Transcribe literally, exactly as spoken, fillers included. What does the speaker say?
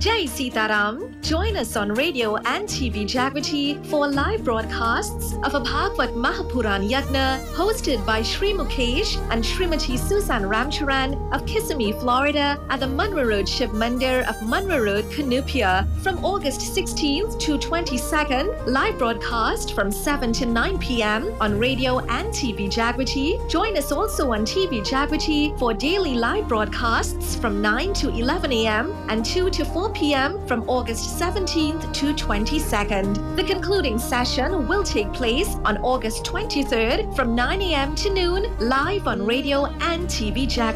Jai Sitaram. Join us on radio and T V Jagriti for live broadcasts of a Bhagavad Mahapuran Yagna hosted by Shri Mukesh and Shrimati Susan Ramcharan of Kissimmee, Florida at the Munro Road Shiv Mandir of Munro Road, Cunupia from August sixteenth to twenty-second. Live broadcast from seven to nine p.m. on radio and T V Jagriti. Join us also on T V Jagriti for daily live broadcasts from nine to eleven a.m. and two to four p.m. from August seventeenth to twenty-second. The concluding session will take place on August twenty-third from nine a.m. to noon live on radio and T V Jagriti.